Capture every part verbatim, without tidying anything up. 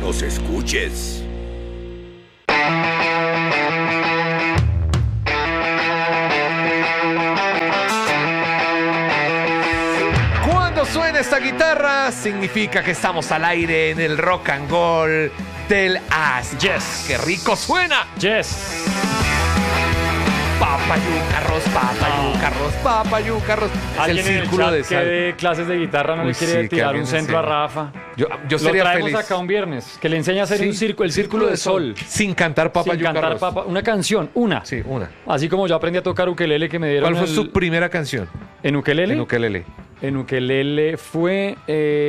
nos escuches. Cuando suena esta guitarra, significa que estamos al aire en el Rock and Roll del As. Yes. ¡Qué rico suena! Yes. Papayucarros, papayucarros, papayucarros. Es el Alguien en el círculo chat de que sal. de clases de guitarra no Uy, le quiere sí, que tirar alguien un centro enseñe. a Rafa. Yo, yo Lo sería traemos feliz. acá un viernes, que le enseña a hacer Sí. un círculo, el círculo de sol. Sin cantar Sin papayucarros. cantar papa, una canción, una. Sí, una. Así como yo aprendí a tocar ukelele que me dieron ¿Cuál fue el- su primera canción? en ukelele. En ukelele. En ukelele fue.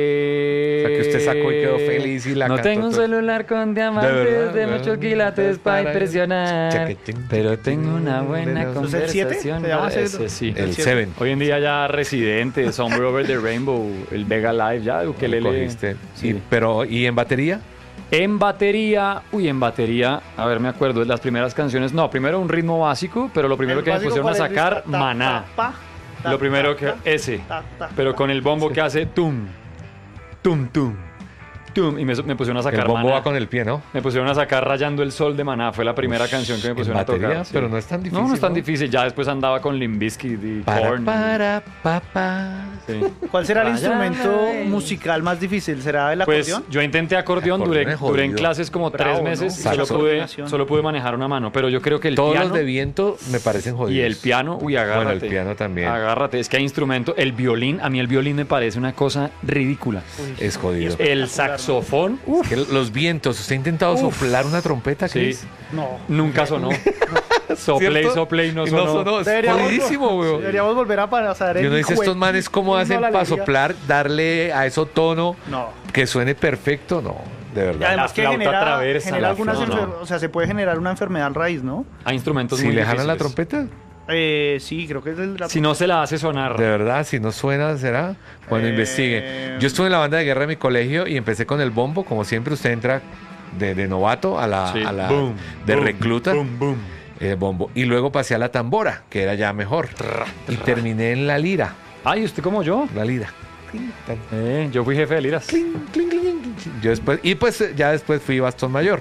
Eh... O sea, que usted sacó y quedó feliz y la No cantó tengo un todo. celular con diamantes De de, verdad, de muchos verdad. quilates para Para- impresionar. Chaquetín, Pero tengo una buena ¿Es el conversación. siete? ¿Se llama Ah, ese? ese sí. El Seven. Hoy en día ya Residente, Somewhere Over the Rainbow, el Vega Live, ya de ukelele. Cogiste. Sí. Y, pero, ¿y en batería? En batería, uy, en batería, a ver, me acuerdo de las primeras canciones. No, primero un ritmo básico, pero lo primero El que me básico, pusieron a ¿cuál es? sacar, Ta, ta, Maná. pa, ta, Lo primero ta, que, ta, ese, ta, ta, pero ta. con el bombo que hace tum, tum, tum, tum, y me, me pusieron a sacar El bombo Maná. va con el pie, ¿no? Me pusieron a sacar Rayando el Sol de Maná, fue la primera canción que me en pusieron a batería, tocar. sí. pero no es tan difícil, No, no es tan ¿no? difícil, ya después andaba con Limp Bizkit y Para, Korn. para, papá. Sí. ¿Cuál será el Rayando instrumento el- musical más difícil? ¿Será el Pues acordeón? yo intenté acordeón, Acordeón duré, es duré en jodido. clases como Bravo, tres ¿no? meses y Saxo. solo pude, Coordinación. solo pude manejar una mano, pero yo creo que el Todos piano... los de viento me parecen Y jodidos. el piano, uy, agárrate. Bueno, el piano también. Agárrate, es que hay instrumento. El violín, a mí el violín me parece una cosa ridícula. Es jodido. El saxofón, uf, Que los vientos, ¿usted ha intentado Uf. soplar una trompeta, sí, Cris? No. nunca sonó. Sople y ¿Cierto? sople y no Y sonó. no sonó, es Deberíamos- jodidísimo, weón. Deberíamos volver a pasar el Y uno dice, estos jueguito manes, ¿cómo a hacen la para alegría? soplar, darle a eso tono No. que suene perfecto? No, de Y verdad. además La que flauta genera, traversa, genera la algunas flauta. enfer- o sea, se puede generar una enfermedad al raíz, ¿no? Hay instrumentos Si muy le jalan la difíciles. trompeta, Eh, sí, creo que es el, la Si no se la hace sonar. de verdad, si no suena, ¿será? Bueno, Eh, investiguen. Yo estuve en la banda de guerra de mi colegio y empecé con el bombo. Como siempre, usted entra de, de novato a la, Sí. a la Boom, de boom, recluta. boom, boom. eh, bombo. Y luego pasé a la tambora, que era ya mejor. Y terminé en la lira. Ay, ¿usted como yo? La lira. Eh, yo fui jefe de liras. Yo después, y pues ya después fui bastón mayor.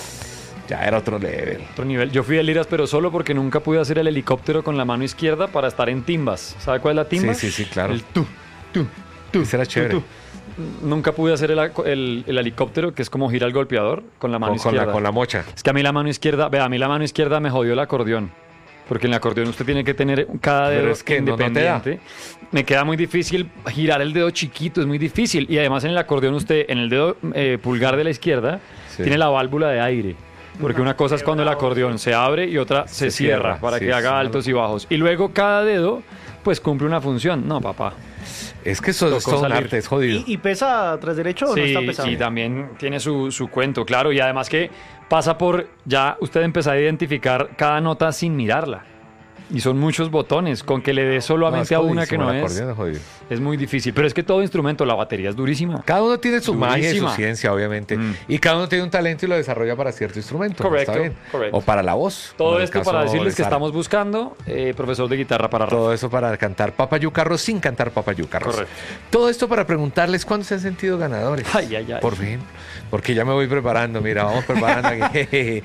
Ya era otro level. Otro nivel. Yo fui de liras, pero solo porque nunca pude hacer el helicóptero con la mano izquierda para estar en timbas. ¿Sabe cuál es la timba? Sí, sí, sí, claro. El tú, tú, tú. Ese era tú, chévere. tú. Nunca pude hacer el, el- el helicóptero, que es como gira el golpeador, con la mano Con, con izquierda. la, con la mocha. Es que a mí la mano izquierda, vea, a mí la mano izquierda me jodió el acordeón. Porque en el acordeón usted tiene que tener cada Pero dedo es que no- no te da. independiente. Me queda muy difícil girar el dedo chiquito, es muy difícil. Y además en el acordeón usted, en el dedo eh, pulgar de la izquierda, Sí. tiene la válvula de aire. Porque No, una cosa es qué cuando el bravo. acordeón se abre y otra se, Se cierra, cierra, para sí, que es haga una altos y bajos. Y luego cada dedo, pues cumple una función. No, papá. Es que eso es Tocó todo un salir. arte, es jodido. ¿Y, y pesa tras derecho o no está Sí, pesado? y también tiene su, su cuento, claro. Y además que pasa por ya usted empezar a identificar cada nota sin mirarla. Y son muchos botones, con que le dé No, solamente es a una que jodidísimo, no el es. acordeón es jodido. Es muy difícil. Pero es que todo instrumento, la batería es durísima. Cada uno tiene su magia y su Durísima. ciencia, obviamente. Mm. Y cada uno tiene un talento y lo desarrolla para cierto instrumento. Correcto, Está bien. correcto. O para la voz. como Todo en el esto caso para de decirles que Sara. estamos buscando eh, profesor de guitarra para Rafa. Todo eso para cantar papayucarros sin cantar papayucarros. Correcto. Todo esto para preguntarles cuándo se han sentido ganadores. Ay, ay, ay. Por fin. Porque ya me voy preparando. Mira, vamos preparando aquí.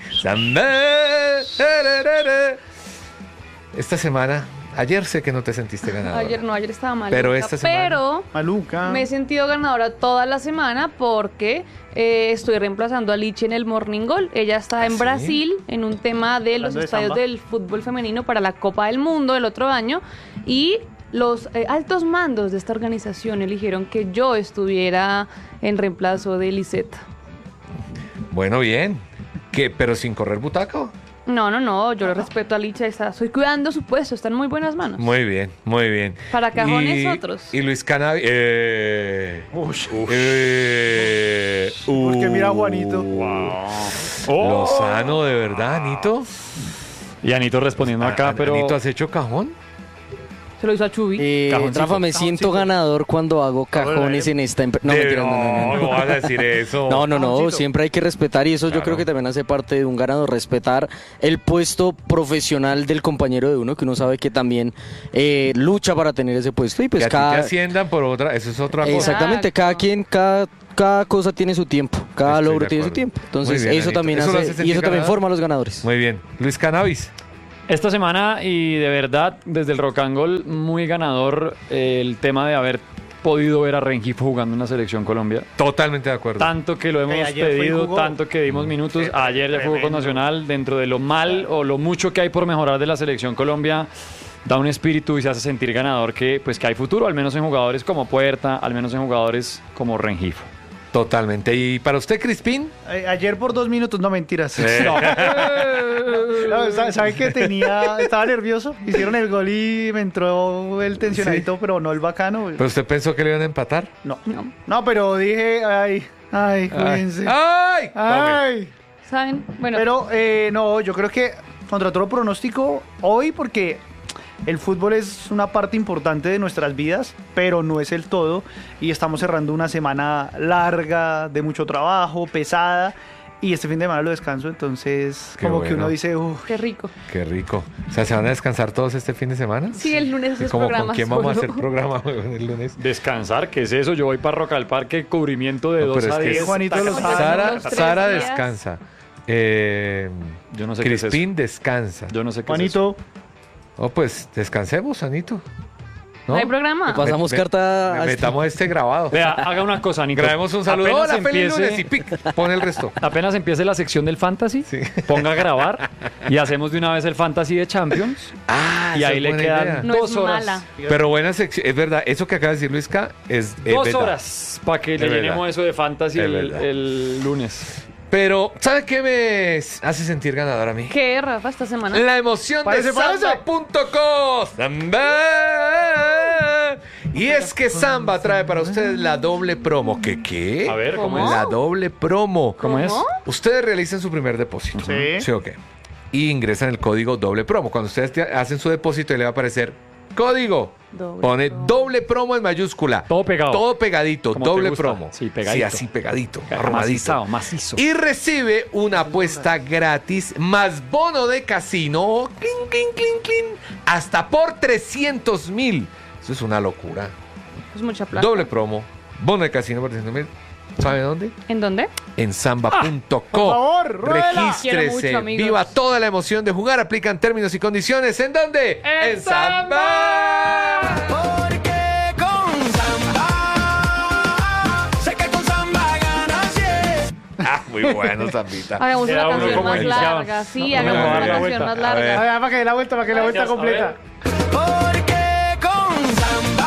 Esta semana, ayer sé que no te sentiste ganadora. Ayer no, ayer estaba mal. Pero esta semana- Pero Maluca. me he sentido ganadora toda la semana porque eh, estoy reemplazando a Lichi en el Morning Goal. Ella está en ¿sí? Brasil en un tema de los Hablando de estadios samba. del fútbol femenino para la Copa del Mundo el otro año. Y los eh, altos mandos de esta organización eligieron que yo estuviera en reemplazo de Lisette. Bueno, bien. ¿Qué? ¿Pero sin correr butaco? No, no, no, yo le respeto a Licha, está, estoy cuidando su puesto, está en muy buenas manos. Muy bien, muy bien. Para cajones Y- otros. Y Luis Canavi... Eh, Ush. eh, Porque mira a Juanito. Oh. Lozano, de verdad, Anito. Y Anito respondiendo acá, An- pero... Anito, ¿has hecho cajón? Se lo hizo a Chubi. Eh, Cajoncito. Rafa, me siento ganador cuando hago cajones en esta empresa. No, De- mentira, no, no, no, no no. vas a decir eso. No, no, no, Cajoncito. siempre hay que respetar y eso Claro. yo creo que también hace parte de un ganador, respetar el puesto profesional del compañero de uno, que uno sabe que también eh, lucha para tener ese puesto y Que pues a ti cada... te asciendan por otra, eso es otra cosa. Exactamente, Exacto. cada quien, cada, cada cosa tiene su tiempo Cada Estoy logro de tiene su acuerdo. tiempo. Entonces, Muy bien, eso Anito. también Eso lo hace hace, y sentir eso también ganador. forma a los ganadores. Muy bien. Luis Cannabis. Esta semana y de verdad, desde el Rock and Roll, muy ganador eh, el tema de haber podido ver a Rengifo jugando en la Selección Colombia. Totalmente de acuerdo. Tanto que lo hemos Eh, ayer fue y pedido, jugó. tanto que dimos minutos. Sí, Ayer ya jugó con tremendo. Nacional. Dentro de lo mal o lo mucho que hay por mejorar de la Selección Colombia, da un espíritu y se hace sentir ganador que, pues, que hay futuro, al menos en jugadores como Puerta, al menos en jugadores como Rengifo. Totalmente. ¿Y para usted, Crispín? Eh, ayer por dos minutos, no mentiras. Eh. No. No, sa- ¿sabe qué tenía? Estaba nervioso. Hicieron el gol y me entró el tensionadito, pero no el bacano. ¿Pero usted pensó que le iban a empatar? No, no, pero dije, ay, ay, cuídense. ¡Ay! Ay. ¿Saben? Bueno, Pero eh, no, yo creo que contra todo pronóstico hoy, porque el fútbol es una parte importante de nuestras vidas, pero no es el todo. Y estamos cerrando una semana larga, de mucho trabajo, pesada. Y este fin de semana lo descanso, entonces Qué como que bueno. uno dice, uff. qué rico. Qué rico. O sea, ¿se van a descansar todos este fin de semana? Sí, el lunes ¿Y es cómo, programa ¿Con quién vamos a solo. hacer programa el lunes? Descansar, ¿qué es eso? Yo voy para Rock al Parque, cubrimiento de No, dos pero a es que diez. Juanito lo sabe. Sara, Los tres Sara días. descansa. Eh, Yo no sé qué es Crispín descansa. Yo no sé qué es eso. Juanito, Oh, pues descansemos, Anito. ¿No hay programa? Le pasamos Me- carta me- a este- Metamos este grabado. Vea, haga una cosa, Nico. Grabemos un saludo. Apenas Hola, feliz empiece- lunes y pic. Pon el resto. Apenas empiece la sección del Fantasy, Sí. ponga a grabar y hacemos de una vez el Fantasy de Champions. Ah, Y esa ahí es le buena quedan idea. No dos es horas. mala. Pero buena sección. Es verdad, eso que acaba de decir Luisca es, es Dos verdad. horas para que le Es llenemos verdad. eso de Fantasy Es el, verdad. el lunes. Pero, ¿sabe qué me hace sentir ganador a mí? ¿Qué, Rafa, esta semana? La emoción de Parece, parece. samba punto co. Samba. Y es que Samba trae para ustedes la doble promo. ¿Qué qué? A ver, ¿cómo ¿Cómo? es? La doble promo. ¿Cómo es? Ustedes realizan su primer depósito. Sí. Sí, ok. Y ingresan el código doble promo. Cuando ustedes te- hacen su depósito, le va a aparecer código. Doble Pone promo. doble promo en mayúscula. Todo pegado. Todo pegadito. Como te Doble gusta. promo. Sí, pegadito. Sí, así pegadito. Arrumadito. Macizado, macizo. Y recibe una apuesta gratis más bono de casino. Clink, clink, clink, clink, hasta por trescientos mil. Eso es una locura. Es mucha plata. Doble promo. Bono de casino por trescientos mil. ¿Sabe dónde? ¿En dónde? En samba punto co. por favor, rueda. Quiero Regístrese. mucho, amigos. Viva toda la emoción de jugar. Aplican términos y condiciones. ¿En dónde? ¡En Samba. Porque con Samba, sé que con Samba ganas yes. Ah, muy bueno, Zambita. Hagamos Era una uno canción como más iniciaban. larga. Sí, No, hagamos no, una no, canción vuelta. más A larga. ver. A ver, para que dé la vuelta, para que dé la vuelta Gracias, a completa. Porque con Samba,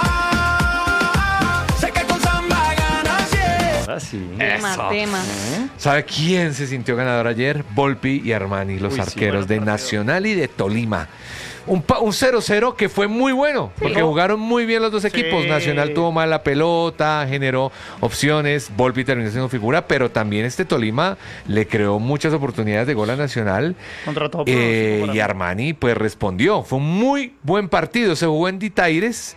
sé que con Samba ganas yes. Ahora sí. Tema, Eso. tema. ¿Sabe quién se sintió ganador ayer? Volpi y Armani, los Uy, sí, arqueros buen de partido. Nacional y de Tolima. Un pa- un cero cero que fue muy bueno, porque jugaron muy bien los dos equipos. Sí. Nacional tuvo mal la pelota, generó opciones, Volpi terminó siendo figura, pero también este Tolima le creó muchas oportunidades de gol a Nacional. Contra todo Eh, pronóstico para y mí. Armani pues respondió. Fue un muy buen partido. Se jugó en Ditaires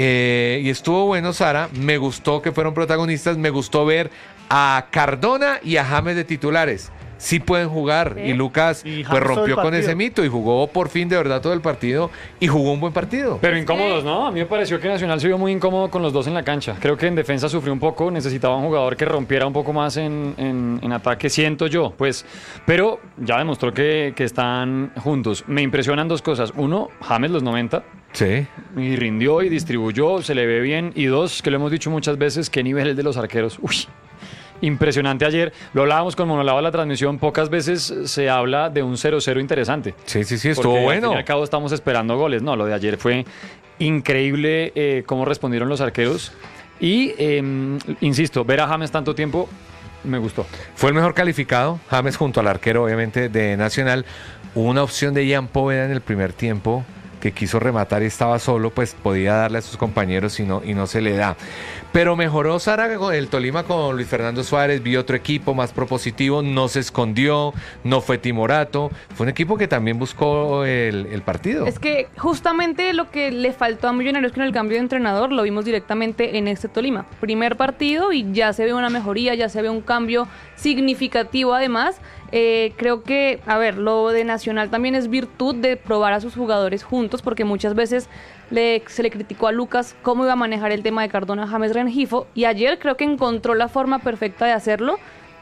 eh, y estuvo bueno, Sara. Me gustó que fueron protagonistas. Me gustó ver a Cardona y a James de titulares. Sí pueden jugar. Sí. Y Lucas Y pues James todo rompió el con partido. ese mito y jugó por fin de verdad todo el partido y jugó un buen partido. Pero incómodos, ¿no? A mí me pareció que Nacional se vio muy incómodo con los dos en la cancha. Creo que en defensa sufrió un poco, necesitaba un jugador que rompiera un poco más en, en- en ataque, siento yo, pues. Pero ya demostró que, que están juntos. Me impresionan dos cosas. Uno, James los noventa, Sí. y rindió y distribuyó, se le ve bien. Y dos, que lo hemos dicho muchas veces, qué nivel el de los arqueros. Uy. Impresionante ayer, lo hablábamos con Monolava en la transmisión, pocas veces se habla de un cero cero interesante. Sí, sí, sí, estuvo Porque bueno. Al fin y al cabo estamos esperando goles. No, lo de ayer fue increíble eh, cómo respondieron los arqueros. Y, eh, insisto, ver a James tanto tiempo me gustó. Fue el mejor calificado, James junto al arquero obviamente de Nacional. Hubo una opción de Ian Poveda en el primer tiempo que quiso rematar y estaba solo, pues podía darle a sus compañeros y no, y no se le da. Pero mejoró Sara con el Tolima con Luis Fernando Suárez, vio otro equipo más propositivo, no se escondió, no fue timorato, fue un equipo que también buscó el, el partido. Es que justamente lo que le faltó a Millonarios con el cambio de entrenador lo vimos directamente en este Tolima. Primer partido y ya se ve una mejoría, ya se ve un cambio significativo además. Eh, creo que, a ver, lo de Nacional también es virtud de probar a sus jugadores juntos, porque muchas veces le, se le criticó a Lucas cómo iba a manejar el tema de Cardona, James, Rengifo, y ayer creo que encontró la forma perfecta de hacerlo.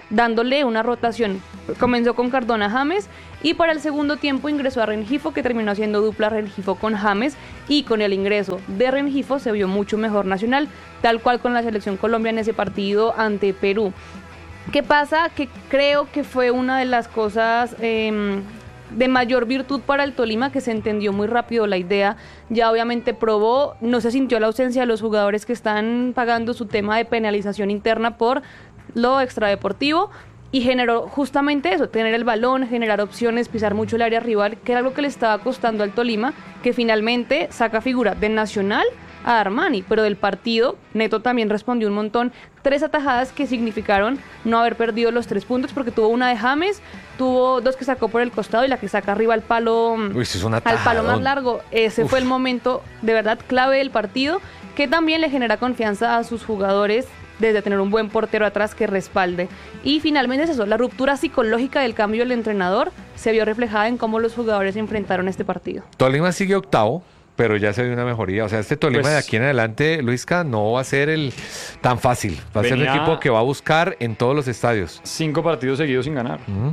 dándole una rotación. Comenzó con Cardona James y para el segundo tiempo ingresó a Rengifo, que terminó haciendo dupla Rengifo con James, y con el ingreso de Rengifo se vio mucho mejor Nacional, tal cual con la selección Colombia en ese partido ante Perú. ¿Qué pasa? Que creo que fue una de las cosas eh, de mayor virtud para el Tolima, que se entendió muy rápido la idea. Ya obviamente probó, no se sintió la ausencia de los jugadores que están pagando su tema de penalización interna por lo extradeportivo, y generó justamente eso, tener el balón, generar opciones, pisar mucho el área rival, que era algo que le estaba costando al Tolima, que finalmente saca figura de Nacional a Armani, pero del partido Neto también respondió un montón. Tres atajadas que significaron no haber perdido los tres puntos, porque tuvo una de James, tuvo dos que sacó por el costado y la que saca arriba al palo, Uy, eso es un al palo atajadón. más largo. Ese Uf. fue el momento de verdad clave del partido, que también le genera confianza a sus jugadores desde tener un buen portero atrás que respalde. Y finalmente es eso, la ruptura psicológica del cambio del entrenador se vio reflejada en cómo los jugadores enfrentaron este partido. Tolima sigue octavo, pero ya se ve una mejoría. O sea, este Tolima Pues- de aquí en adelante, Luisca, no va a ser el tan fácil. Va a ser Venía- el equipo que va a buscar en todos los estadios. Cinco partidos seguidos sin ganar. Ujú.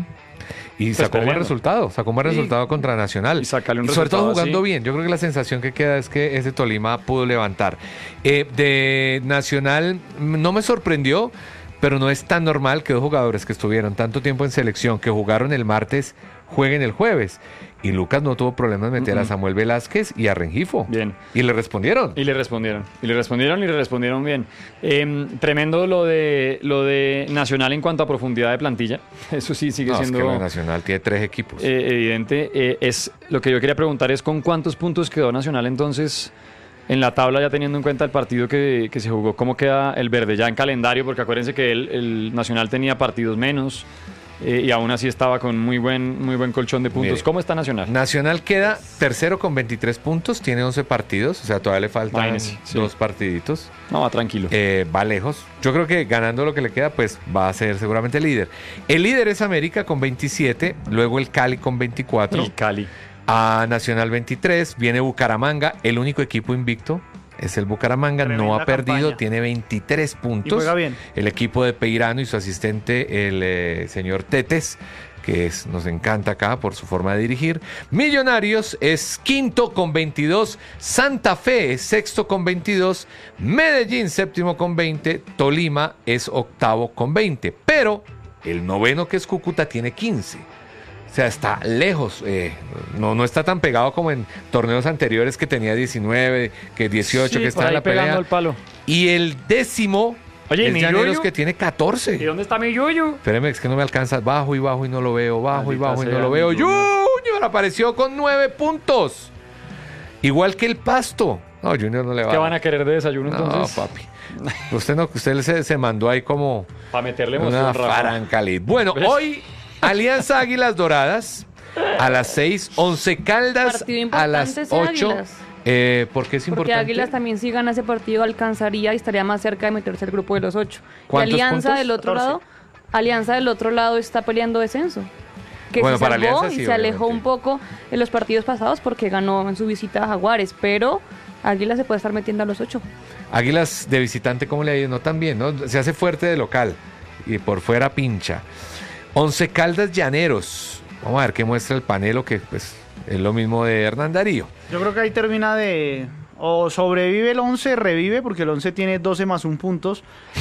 Y Pues sacó un buen perdiendo. resultado, sacó un buen Sí. resultado contra Nacional. Y sacarle un sobre todo resultado jugando así. bien. Yo creo que la sensación que queda es que ese Tolima pudo levantar. Eh, de Nacional mm, no me sorprendió, pero no es tan normal que dos jugadores que estuvieron tanto tiempo en selección, que jugaron el martes, jueguen el jueves. Y Lucas no tuvo problemas en meter a Mm-mm. Samuel Velázquez y a Rengifo. Bien. Y le respondieron. Y le respondieron, y le respondieron y le respondieron bien. Eh, tremendo lo de lo de Nacional en cuanto a profundidad de plantilla. Eso sí sigue No, es siendo que la Nacional tiene tres equipos. eh, evidente. Eh, es lo que yo quería preguntar es con cuántos puntos quedó Nacional entonces en la tabla, ya teniendo en cuenta el partido que, que se jugó. ¿Cómo queda el verde ya en calendario? Porque acuérdense que el, el Nacional tenía partidos menos. Eh, y aún así estaba con muy buen muy buen colchón de puntos. Mire, ¿Cómo está Nacional? Nacional queda tercero con veintitrés puntos, tiene once partidos, o sea, todavía le faltan Imagínese, sí. dos partiditos. No, va tranquilo. Eh, va lejos. Yo creo que ganando lo que le queda, pues va a ser seguramente el líder. El líder es América con veintisiete, luego el Cali con veinticuatro, Y Cali. a Nacional veintitrés, viene Bucaramanga, el único equipo invicto. Es el Bucaramanga, no Tremenda ha perdido, campaña. tiene veintitrés Y puntos. juega bien. El equipo de Peirano y su asistente, el eh, señor Tetes, que es, nos encanta acá por su forma de dirigir. Millonarios es quinto con veintidós, Santa Fe es sexto con veintidós, Medellín séptimo con veinte, Tolima es octavo con veinte, pero el noveno, que es Cúcuta, tiene quince. O sea, está lejos, eh, no, no está tan pegado como en torneos anteriores, que tenía diecinueve, que dieciocho, Sí, que por está en ahí la pegando pelea. el palo. Y el décimo Oye, es mi Llaneros, Yuyu. que tiene catorce. ¿Y dónde está mi Yuyu? Espéreme, es que no me alcanza. Bajo y bajo y no lo veo. Bajo y Maldita bajo y no sea, lo veo. mi Junior. Junior apareció con nueve puntos. Igual que el Pasto. No, Junior no le va ¿Qué van a querer de desayuno No, entonces? papi. Usted no, usted se, se mandó ahí como Para meterle emoción, una Rafa. farancalid. Bueno, ¿Ves? hoy Alianza Águilas Doradas a las seis, Once Caldas Partido a importante las ese ocho. Águilas. Eh, ¿Por qué es Porque importante? Águilas también, si gana ese partido, alcanzaría y estaría más cerca de meterse al grupo de los ocho. Y ¿Cuántos Alianza puntos? del otro catorce. lado, Alianza del otro lado está peleando descenso. Que Bueno, se para salvó Alianza y sí, se alejó obviamente. un poco en los partidos pasados porque ganó en su visita a Jaguares, pero Águilas se puede estar metiendo a los ocho. Águilas de visitante, ¿cómo le ha ido? No tan bien, ¿no? Se hace fuerte de local y por fuera pincha. Once Caldas Llaneros. Vamos a ver qué muestra el panelo, que pues es lo mismo de Hernán Darío. Yo creo que ahí termina de... O sobrevive el once, revive, porque el once tiene doce más un puntos.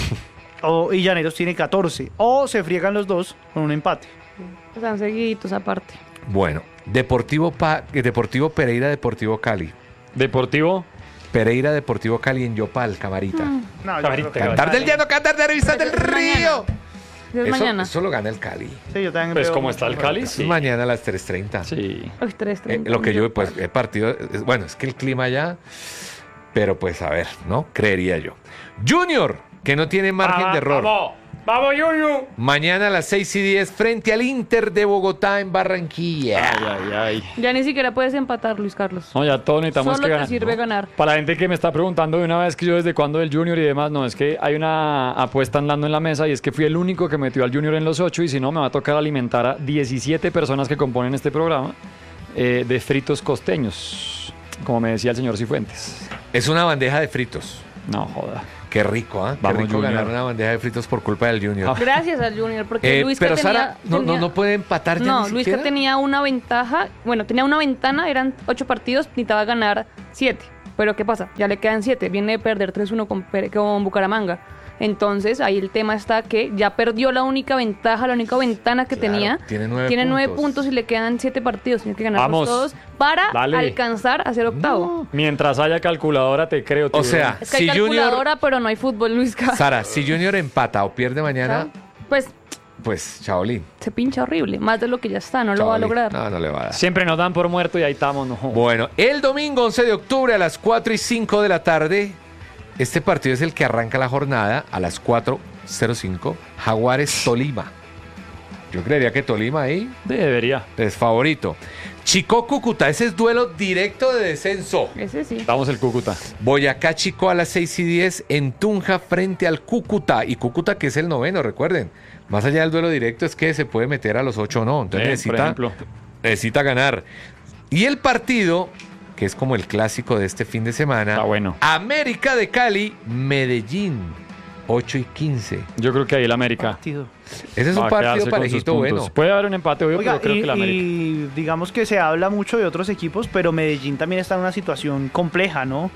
o, y Llaneros tiene catorce. O se friegan los dos con un empate. Están seguiditos aparte. Bueno, Deportivo, Pa- Deportivo Pereira, Deportivo Cali. Deportivo. Pereira, Deportivo Cali en Yopal, Camarita. Mm. No, yo Camarita, creo que- Cantar del llano, cantar de revista del Pero es río. Es Eso, mañana. eso lo gana el Cali. Sí, yo también Pues veo como mucho está el mejor. Cali, Es sí. mañana a las tres treinta. Sí. Uy, tres Eh, treinta. lo que yo, pues, he partido, es- bueno, es que el clima ya, pero pues a ver, ¿no? Creería yo. Junior, que no tiene margen de error. Vamos, vamos, Yuyu. Mañana a las seis y diez frente al Inter de Bogotá en Barranquilla. Ay, ay, ay. Ya ni siquiera puedes empatar, Luis Carlos. No, ya todos necesitamos Solo que te ganar. sirve ¿no? ganar. Para la gente que me está preguntando de una vez que yo desde cuándo del Junior y demás, no, es que hay una apuesta andando en la mesa y es que fui el único que metió al Junior en los ocho y si no me va a tocar alimentar a diecisiete personas que componen este programa eh, de fritos costeños, como me decía el señor Cifuentes. Es una bandeja de fritos. No, joda. Qué rico, ¿ah? Qué Vamos, rico Junior. ganar una bandeja de fritos por culpa del Junior. Gracias al Junior, porque Eh, Luisca pero tenía, Sara, no, tenía- no, no puede empatar ya No, ni Luisca siquiera. tenía una ventaja, bueno, tenía una ventana, eran ocho partidos, necesitaba ganar siete. Pero ¿qué pasa? Ya le quedan siete, viene de perder tres uno con, Pere- con Bucaramanga. Entonces, ahí el tema está que ya perdió la única ventaja, la única ventana que Claro, tenía. tiene nueve Tiene nueve puntos. puntos y le quedan siete partidos. Tiene que ganarlos Vamos. todos para Dale. alcanzar a ser octavo. Mientras haya calculadora, te creo. O tiburón. sea, Es que si hay Junior, calculadora, pero no hay fútbol, Luisca. Sara, si Junior empata o pierde mañana, Pues pues chaolín. se pincha horrible, más de lo que ya está, no lo va a chaolín. lograr. No, no le va a dar. Siempre nos dan por muerto y ahí estamos. No. Bueno, el domingo once de octubre a las cuatro y cinco de la tarde, este partido es el que arranca la jornada a las cuatro cero cinco, Jaguares Tolima. Yo creería que Tolima ahí Debería. es favorito. Chico Cúcuta, ese es duelo directo de descenso. Ese sí. Vamos el Cúcuta. Boyacá Chico a las seis y diez en Tunja frente al Cúcuta. Y Cúcuta que es el noveno, recuerden. Más allá del duelo directo es que se puede meter a los ocho o no. Entonces Eh, por necesita, ejemplo. necesita ganar. Y el partido, que es como el clásico de este fin de semana. Está bueno. América de Cali, Medellín, ocho y quince. Yo creo que ahí el América. Partido. Ese es va un a quedarse partido con sus parejito puntos. bueno. Puede haber un empate, obvio, Oiga, pero creo y, que el América. y digamos que se habla mucho de otros equipos, pero Medellín también está en una situación compleja, ¿no?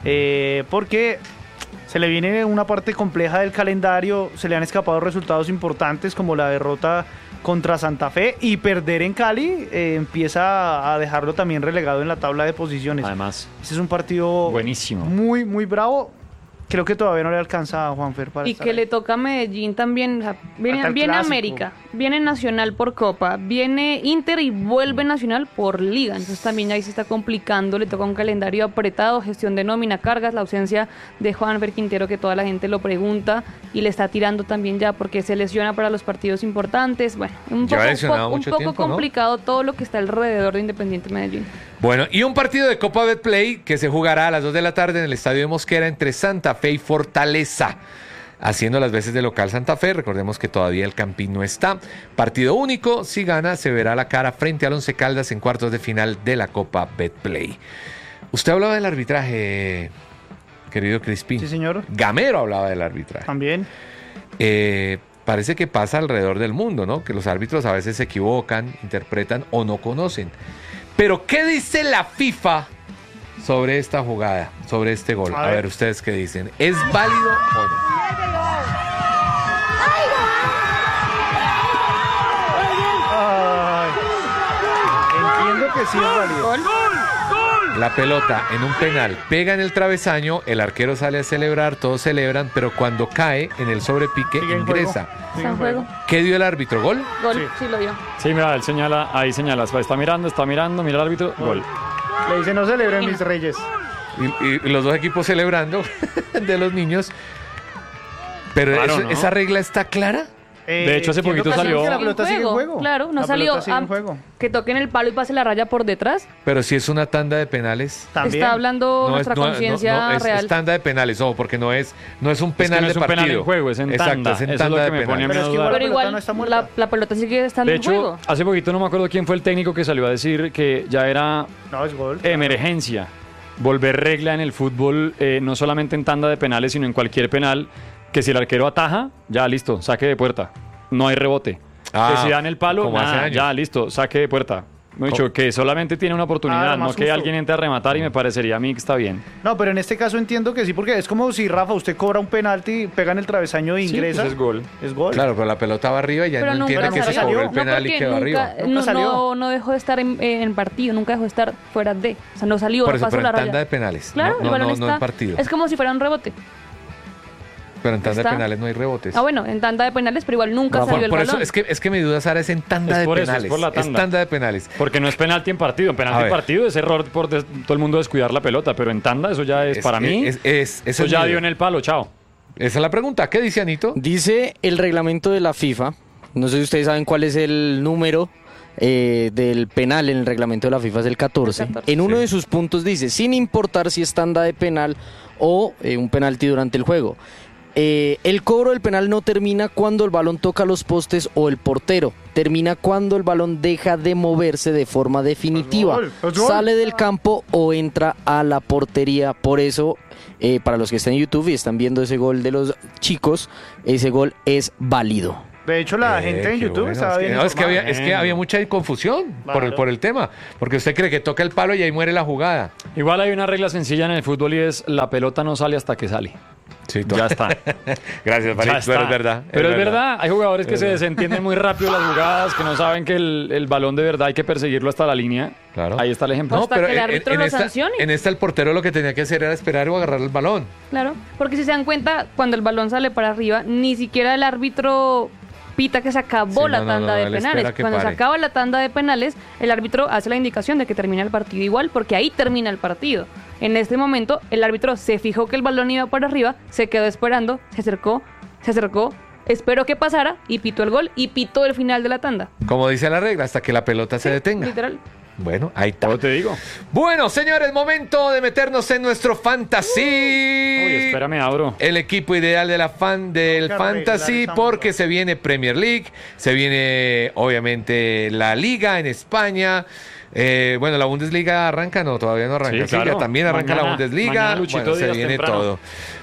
Eh, porque se le viene una parte compleja del calendario, se le han escapado resultados importantes como la derrota contra Santa Fe y perder en Cali eh, empieza a dejarlo también relegado en la tabla de posiciones. Además, Ese es un partido buenísimo. muy, muy bravo. Creo que todavía no le alcanza a Juanfer para Y estar que ahí. le toca a Medellín también. O sea, viene Hasta el viene clásico. América, viene Nacional por Copa, viene Inter y vuelve Nacional por Liga. Entonces también ahí se está complicando. Le toca un calendario apretado, gestión de nómina, cargas, la ausencia de Juanfer Quintero, que toda la gente lo pregunta y le está tirando también ya porque se lesiona para los partidos importantes. Bueno, un Lleva poco, lesionado po- un mucho poco tiempo, ¿no? complicado todo lo que está alrededor de Independiente Medellín. Bueno, y un partido de Copa Betplay que se jugará a las dos de la tarde en el Estadio de Mosquera entre Santa Fe y Fortaleza. Haciendo las veces de local Santa Fe, recordemos que todavía el Campín no está. Partido único, si gana se verá la cara frente al Once Caldas en cuartos de final de la Copa Betplay. Usted hablaba del arbitraje, querido Crispín. Sí, señor. Gamero hablaba del arbitraje. También. Eh, parece que pasa alrededor del mundo, ¿no? Que los árbitros a veces se equivocan, interpretan o no conocen. Pero, ¿qué dice la FIFA sobre esta jugada, sobre este gol? A A ver. ver, ¿ustedes qué dicen? ¿Es válido o no? Ay. Entiendo que sí es válido. La pelota en un penal pega en el travesaño, el arquero sale a celebrar, todos celebran, pero cuando cae en el sobrepique Sigue en ingresa. juego. Está en juego. ¿Qué dio el árbitro? ¿Gol? Gol, Sí. sí, lo dio. Sí, mira, él señala, ahí señala, está mirando, está mirando, mira el árbitro, gol. Le dice no celebren mis reyes. Y, y- y los dos equipos celebrando de los niños. Pero Claro, eso- ¿no? ¿esa regla está clara? Eh, De hecho, hace entiendo poquito que sí, salió- que la En pelota sigue en juego. Claro, no La salió pelota sigue en ah, juego. que toquen el palo y pase la raya por detrás. Pero si es una tanda de penales. También. Está hablando No nuestra es, no- conciencia no- no, es- real. es tanda de penales, ojo, porque no es, no es un Es que penal no es de un partido. penal en juego, es en Exacto, tanda. es en Eso es lo tanda que de me pone a mí penales. Pero es que a igual dudar. Pero la pelota igual no está muerta. la, la pelota sigue estando De en hecho, juego. hace poquito no me acuerdo quién fue el técnico que salió a decir que ya era No, es gol. emergencia volver regla en el fútbol, eh, no solamente en tanda de penales, sino en cualquier penal, que si el arquero ataja, ya listo, saque de puerta, no hay rebote. Ah, que si dan el palo, como hace nada, años. ya listo, saque de puerta. Me he dicho Co- que solamente tiene una oportunidad, Ah, no más que justo. alguien entre a rematar y me parecería a mí que está bien. No, pero en este caso entiendo que sí, porque es como si Rafa, usted cobra un penalti, pega en el travesaño e Sí, ingresa. pues es gol. Es gol. Claro, pero la pelota va arriba y ya Pero no nunca entiende que se salió. cobró el No, penal y porque quedó nunca, arriba. No, Nunca salió. no, no dejó de estar en, en partido, nunca dejó de estar fuera de. O sea, no salió, Por no eso, pasó pero la en tanda raya. de penales. Claro, no, el no, balón no, está. no en partido. Es como si fuera un rebote. Pero en tanda de está. penales no hay rebotes. Ah, bueno, en tanda de penales, pero igual nunca Rafa, salió el por balón. eso es que, es que mi duda, Sara, es en tanda Es de por eso, es penales. por la tanda. de penales. Porque no es penalti en partido. En A penalti ver. en partido es error por des- todo el mundo descuidar la pelota, pero en tanda eso ya es, Es- para mí. es- es- eso es ya el- dio en el palo, chao. Esa es la pregunta. ¿Qué dice Anito? Dice el reglamento de la FIFA, no sé si ustedes saben cuál es el número eh, del penal en el reglamento de la FIFA, es el catorce. El catorce. En uno Sí. de sus puntos dice, sin importar si es tanda de penal o eh, un penalti durante el juego. eh, el cobro del penal no termina cuando el balón toca los postes o el portero, termina cuando el balón deja de moverse de forma definitiva, Es gol, es gol. sale del campo o entra a la portería. Por eso, eh, para los que están en YouTube y están viendo ese gol de los chicos, ese gol es válido. De hecho, la Eh, gente en qué YouTube bueno. estaba Es que- bien no, es que informada. había, es que había mucha confusión por, el, Claro. por el tema. Porque usted cree que toca el palo y ahí muere la jugada. Igual hay una regla sencilla en el fútbol y es la pelota no sale hasta que sale. Sí, Ya está. Gracias, Ya Farid, está. pero es verdad. Pero es verdad, hay jugadores que Es se verdad. desentienden muy rápido las jugadas, que no saben que el, el balón de verdad hay que perseguirlo hasta la línea. Claro. Ahí está el ejemplo. Hasta que el árbitro lo esta, sancione. en esta el portero lo que tenía que hacer era esperar o agarrar el balón. Claro, porque si se dan cuenta, cuando el balón sale para arriba, ni siquiera el árbitro pita que se acabó Sí, la no, no, tanda no, de él penales. espera que Cuando pare. se acaba la tanda de penales, el árbitro hace la indicación de que termina el partido igual, porque ahí termina el partido. En este momento, el árbitro se fijó que el balón iba para arriba, se quedó esperando, se acercó, se acercó, esperó que pasara y pitó el gol y pitó el final de la tanda. Como dice la regla, hasta que la pelota se detenga. Literal. Bueno, ahí está. ¿Cómo te digo? Bueno, señores, momento de meternos en nuestro fantasy. Uy, espérame, abro. El equipo ideal de la fan del Tengo que fantasy arreglar esa porque mierda. se viene Premier League, se viene obviamente la Liga en España. Eh, bueno, la Bundesliga arranca, no, todavía no arranca. Sí, Sí, ya claro. también arranca la Mañana- Bundesliga. mañana Luchito Bueno, se Díaz viene temprano. todo.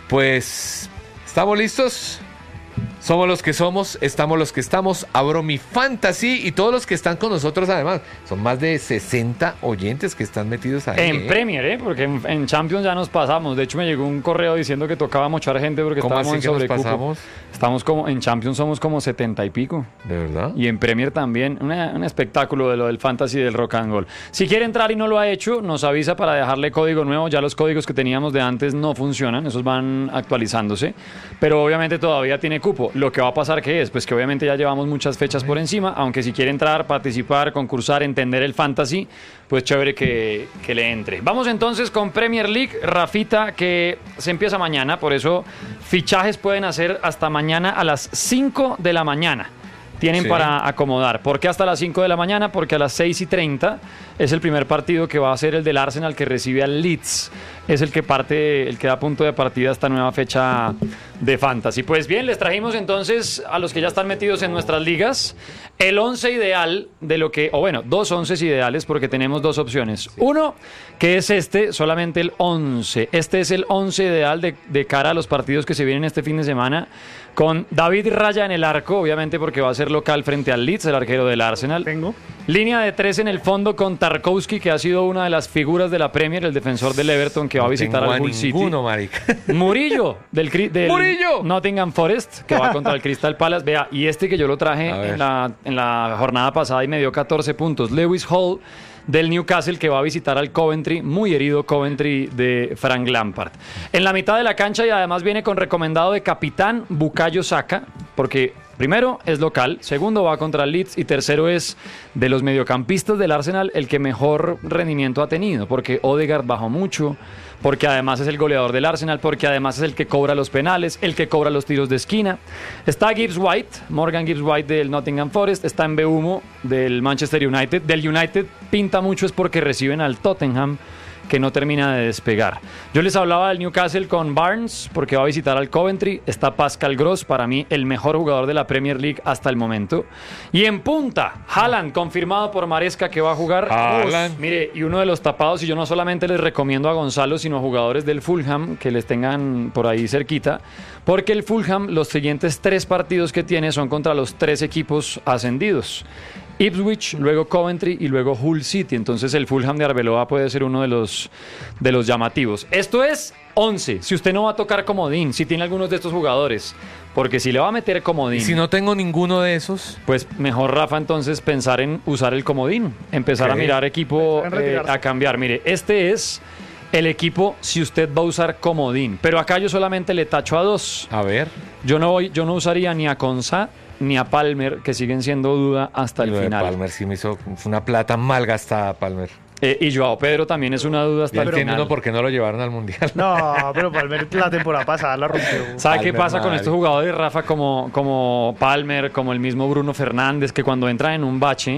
Pues, ¿estamos listos? Somos los que somos, estamos los que estamos. Abro mi fantasy y todos los que están con nosotros además. Son más de sesenta oyentes que están metidos ahí. En ¿eh? Premier, ¿eh? Porque en, en Champions ya nos pasamos. De hecho, me llegó un correo diciendo que tocaba mochar gente porque ¿Cómo estábamos así en que nos sobrecupo. pasamos? Estamos como, en Champions somos como setenta y pico. ¿De verdad? Y en Premier también. Una- un espectáculo de lo del fantasy y del rock and roll. Si quiere entrar y no lo ha hecho, nos avisa para dejarle código nuevo. Ya los códigos que teníamos de antes no funcionan. Esos van actualizándose. Pero obviamente todavía tiene cupo. Lo que va a pasar que es, pues que obviamente ya llevamos muchas fechas por encima. Aunque si quiere entrar, participar, concursar, entender el fantasy, pues chévere que, que le entre. Vamos entonces con Premier League. Rafita, que se empieza mañana. Por eso fichajes pueden hacer hasta mañana a las cinco de la mañana. Tienen Sí. para acomodar. ¿Por qué hasta las cinco de la mañana? Porque a las seis y treinta es el primer partido que va a ser el del Arsenal que recibe al Leeds. Es el que parte, el que da punto de partida a esta nueva fecha de Fantasy. Pues bien, les trajimos entonces a los que ya están metidos en nuestras ligas el once ideal de lo que, o bueno, dos once ideales porque tenemos dos opciones. Uno, que es este, solamente el once. Este es el once ideal de, de cara a los partidos que se vienen este fin de semana. Con David Raya en el arco, obviamente porque va a ser local frente al Leeds, el arquero del Arsenal. Tengo. Línea de tres en el fondo con Tarkowski, que ha sido una de las figuras de la Premier, el defensor del Everton que va a visitar Tengo al a Hull City. ninguno, marica. Murillo, del, cri- del ¡Murillo! Nottingham Forest, que va contra el Crystal Palace. Vea, y este que yo lo traje A ver. en la, en la jornada pasada y me dio catorce puntos. Lewis Hall, del Newcastle, que va a visitar al Coventry, muy herido Coventry de Frank Lampard. En la mitad de la cancha y además viene con recomendado de capitán Bukayo Saka, porque primero es local, segundo va contra el Leeds y tercero es de los mediocampistas del Arsenal el que mejor rendimiento ha tenido, porque Odegaard bajó mucho, porque además es el goleador del Arsenal, porque además es el que cobra los penales, el que cobra los tiros de esquina. Está Gibbs White, Morgan Gibbs White del Nottingham Forest, está Mbeumo del Manchester United. Del United pinta mucho es porque reciben al Tottenham, que no termina de despegar. Yo les hablaba del Newcastle con Barnes, porque va a visitar al Coventry. Está Pascal Gross, para mí el mejor jugador de la Premier League hasta el momento. Y en punta, Haaland, confirmado por Maresca que va a jugar. Haaland. Uf, mire, y uno de los tapados, y yo no solamente les recomiendo a Gonzalo, sino a jugadores del Fulham que les tengan por ahí cerquita, porque el Fulham, los siguientes tres partidos que tiene son contra los tres equipos ascendidos. Ipswich, luego Coventry y luego Hull City. Entonces el Fulham de Arbeloa puede ser uno de los, de los llamativos. Esto es once. Si usted no va a tocar comodín, si tiene algunos de estos jugadores, porque si le va a meter comodín, Y si no tengo ninguno de esos, pues mejor, Rafa, entonces pensar en usar el comodín, empezar Ok. a mirar equipo, Pensar en eh, retirarse. a cambiar. Mire, este es el equipo si usted va a usar comodín, pero acá yo solamente le tacho a dos. a ver. Yo no voy, yo no usaría ni a Konsa ni a Palmer, que siguen siendo duda hasta el Lo de final. Palmer sí me hizo fue una plata mal gastada, Palmer. Eh, y Joao Pedro también es una duda hasta Ya el entiendo final. por qué no lo llevaron al mundial. No, pero Palmer la temporada pasada la rompió. ¿Sabe qué Palmer, pasa con madre. estos jugadores, Rafa, como, como Palmer, como el mismo Bruno Fernández, que cuando entran en un bache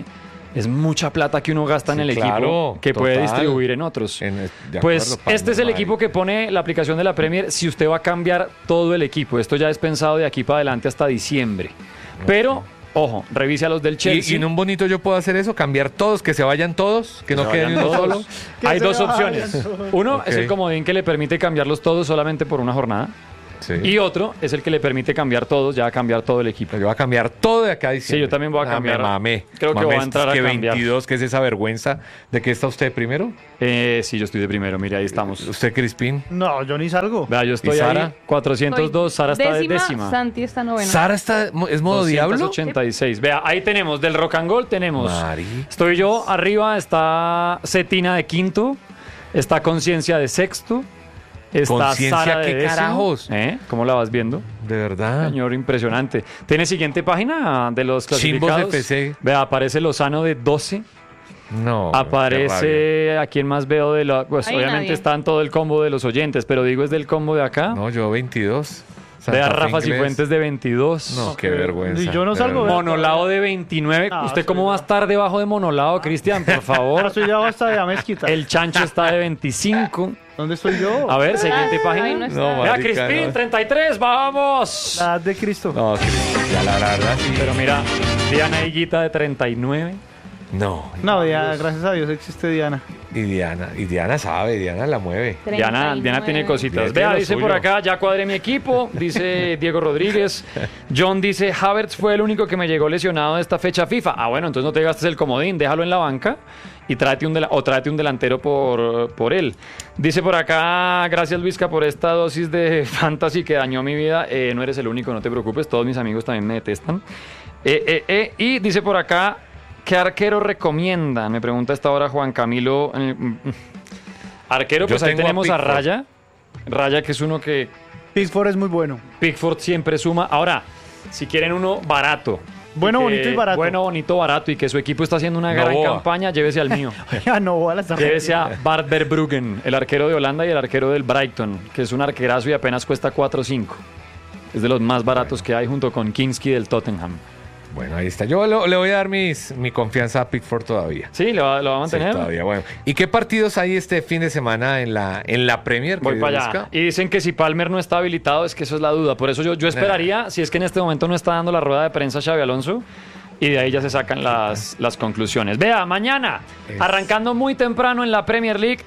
Es mucha plata que uno gasta Sí, en el claro, equipo que puede total. distribuir en otros. En- de pues acuerdo, para este es el Madrid. equipo que pone la aplicación de la Premier si usted va a cambiar todo el equipo. Esto ya es pensado de aquí para adelante hasta diciembre. Pero, ojo, revise a los del Chelsea. Y, y en un bonito yo puedo hacer eso, cambiar todos, que se vayan todos, que no Se quede vayan ni uno todos. solo. Que Hay se dos vayan opciones. todos. Uno Ok. es el comodín que le permite cambiarlos todos solamente por una jornada. Sí. Y otro es el que le permite cambiar todos, ya cambiar todo el equipo. Yo voy a cambiar todo de acá a diciembre. Sí, yo también voy a Ah, cambiar. me mamé. Creo que Mamé, voy a entrar a que cambiar. veintidós, ¿qué es esa vergüenza? ¿De qué está usted primero? Eh, sí, yo estoy de primero, mire, ahí estamos. ¿Usted, Crispín? No, yo ni salgo. Vea, yo estoy ¿Y Sara? ahí, cuatrocientos dos, Sara está de décima. Santi está novena. ¿Sara está, es modo diablo? doscientos ochenta y seis. Vea, ahí tenemos, del Rock and Roll tenemos. Mari. Estoy yo, arriba está Cetina de quinto, está Conciencia de sexto, está ¿Conciencia Sara de qué décimo. carajos? ¿Eh? ¿Cómo la vas viendo? De verdad. Señor, impresionante. ¿Tiene siguiente página de los Chimbos clasificados? F C. Vea, aparece Lozano de doce. No. qué rabia. Aparece, ¿a quién más veo de la...? Pues Ahí obviamente nadie. está en todo el combo de los oyentes, pero digo, es del combo de acá. No, yo veintidós. Vea, Santa Fe Rafa Inglés. Cifuentes de veintidós. No, qué vergüenza. Y yo no de salgo, verdad. Monolao de veintinueve. No, ¿Usted sí, cómo va a no. estar debajo de Monolao, Cristian? Por Ahora favor. estoy ya hasta de la mezquita. El Chancho está de veinticinco. ¿Dónde estoy yo? A ver, siguiente Ahí página. no está. No, Vea, marica, Crispín, no. treinta y tres, vamos. La edad de Cristo. No, Crispín, ya la verdad sí. Pero mira, Diana Higuita de treinta y nueve. No. No, Diana, gracias a Dios existe Diana. Y Diana, y Diana sabe, Diana la mueve. Diana, Diana tiene cositas. Diana Vea, tiene lo dice por suyo. acá, ya cuadré mi equipo, dice Diego Rodríguez. John dice, Havertz fue el único que me llegó lesionado de esta fecha FIFA. Ah, bueno, entonces no te gastes el comodín, déjalo en la banca y tráete un, dela- o tráete un delantero por, por él. Dice por acá, gracias Luisca por esta dosis de fantasy que dañó mi vida. Eh, no eres el único, no te preocupes, todos mis amigos también me detestan. Eh, eh, eh, y dice por acá, ¿qué arquero recomiendan? Me pregunta esta hora Juan Camilo. Eh, mm, Arquero, Yo pues ahí tengo a tenemos a, Pickford. Raya. Raya, que es uno que Pickford es muy bueno. Pickford siempre suma. Ahora, si quieren uno barato. Bueno, que- bonito y barato. Bueno, bonito, barato. Y que su equipo está haciendo una gran Novoa. campaña, llévese al mío. Ya no, a la Llévese a Bart Verbruggen, el arquero de Holanda y el arquero del Brighton, que es un arquerazo y apenas cuesta cuatro o cinco. Es de los más baratos que hay junto con Kinski del Tottenham. Bueno, ahí está. Yo lo- le voy a dar mis, mi confianza a Pickford todavía. ¿Sí? ¿Lo va, lo va a Sí, mantener? todavía, bueno. ¿Y qué partidos hay este fin de semana en la, en la Premier? Voy querido para allá. Luisca? Y dicen que si Palmer no está habilitado, es que eso es la duda. Por eso yo, yo esperaría, si es que en este momento no está dando la rueda de prensa Xabi Alonso, y de ahí ya se sacan las, las conclusiones. Vea, mañana, Es- arrancando muy temprano en la Premier League,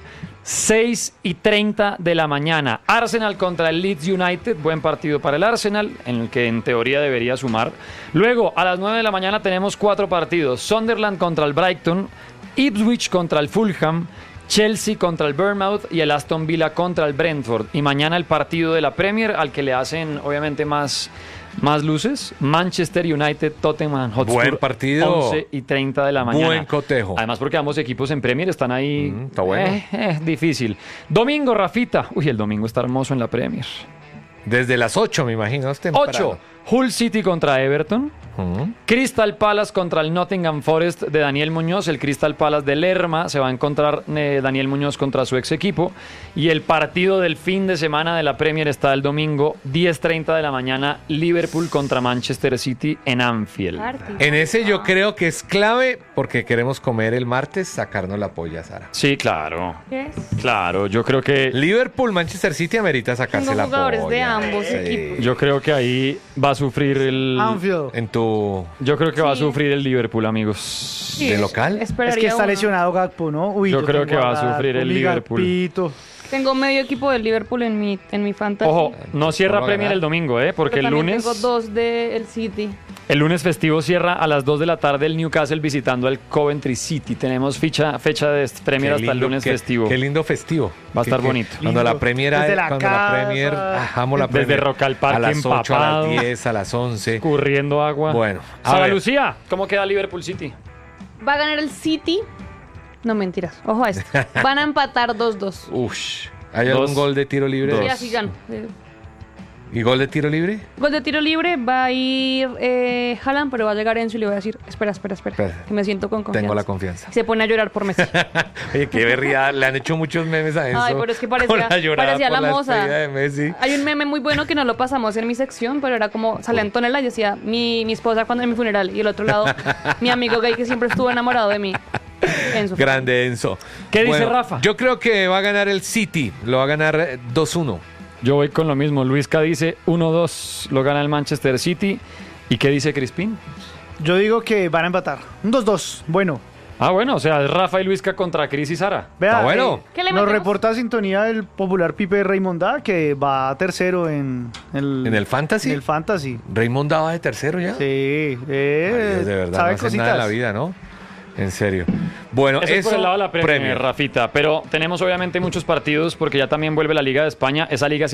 seis y treinta de la mañana. Arsenal contra el Leeds United, buen partido para el Arsenal, en el que en teoría debería sumar. Luego, a las nueve de la mañana tenemos cuatro partidos. Sunderland contra el Brighton, Ipswich contra el Fulham, Chelsea contra el Bournemouth y el Aston Villa contra el Brentford. Y mañana el partido de la Premier, al que le hacen obviamente más, más luces, Manchester United, Tottenham Hotspur. Buen partido. once y treinta de la mañana. Buen cotejo. Además porque ambos equipos en Premier están ahí. Mm, está bueno. Eh, eh, difícil. Domingo, Rafita. Uy, el domingo está hermoso en la Premier. Desde las ocho, me imagino. Es temprano. ocho. Hull City contra Everton. Ujú. Crystal Palace contra el Nottingham Forest de Daniel Muñoz. El Crystal Palace de Lerma se va a encontrar eh, Daniel Muñoz contra su ex equipo. Y el partido del fin de semana de la Premier está el domingo, diez treinta de la mañana, Liverpool contra Manchester City en Anfield. En ese yo creo que es clave porque queremos comer el martes, sacarnos la polla, Sara. Sí, claro. ¿Qué es? Claro, yo creo que Liverpool, Manchester City amerita sacarse Tengo la jugadores polla. de ambos Sí. equipos. yo creo que ahí va a sufrir el Anfield. En tu... Yo creo que va a Sí. sufrir el Liverpool, amigos. Sí, ¿De local? esperaría Es que está uno. lesionado Gakpo, ¿no? Uy, Yo creo tengo que va a Gakpo, sufrir el mi Liverpool. Gakpito. Tengo medio equipo del Liverpool en mi, en mi fantasy. Ojo, no cierra ¿Cómo va a Premier ganar? el domingo, ¿eh? Porque Pero el también lunes, tengo dos del City. el lunes festivo cierra a las dos de la tarde el Newcastle visitando al Coventry City. Tenemos fecha, fecha de Premier Qué hasta el lindo, lunes qué- festivo. Qué lindo festivo. Va a estar Qué- qué- bonito. Cuando la Lindo. Premier, Desde la cuando la casa. Premier, ah, amo la Desde Premier. Rock al Parque a las ocho, a empapado. las diez, a las once. Escurriendo agua. Bueno, a Sara ver. Lucía, ¿cómo queda Liverpool City? Va a ganar el City. No, mentiras. Ojo a esto. Van a empatar dos dos. Ush. ¿Hay Dos. algún gol de tiro libre? Dos. Sí, así gano. Eh, ¿Y gol de tiro libre? Gol de tiro libre, va a ir eh, Haaland, pero va a llegar Enzo y le voy a decir, espera, espera, espera, Espera. que me siento con confianza. Tengo la confianza. Se pone a llorar por Messi. Oye, qué berría, le han hecho muchos memes a Enzo. Ay, pero es que con parecía, la llorada parecía por la moza. despedida de Messi. Hay un meme muy bueno que no lo pasamos en mi sección, pero era como, salía Antonella y decía, mi, mi esposa cuando en mi funeral, y el otro lado, mi amigo gay que siempre estuvo enamorado de mí. Enzo. Grande Enzo. ¿Qué dice Rafa? Yo creo que va a ganar el City, lo va a ganar eh, dos uno. Yo voy con lo mismo. Luisca dice uno dos, lo gana el Manchester City. ¿Y qué dice Crispín? Yo digo que van a empatar. Un dos dos. Bueno. Ah, bueno, o sea, es Rafa y Luisca contra Cris y Sara. Vea, Ah, bueno. eh, ¿Qué le nos metemos? reporta sintonía el popular Pipe Raimondá, que va tercero en el, ¿En el Fantasy? En el Fantasy. Raymond daba de tercero ya. Sí, eh, Ay, Dios, de verdad, sabe no hace cositas. nada en la vida, ¿no? En serio. Bueno, Eso, eso, es por el lado de la Premier, Premier. Rafita. Pero tenemos obviamente muchos partidos porque ya también vuelve la Liga de España. Esa liga